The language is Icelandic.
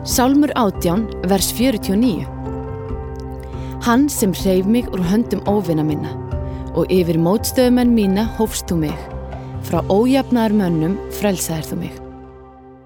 Sálmur 18, vers 49. Hann sem hreif mig úr höndum óvina minna og yfir mótstöðumenn mína hófst þú mig. Frá ójafnaðar mönnum frelsaðir þú mig.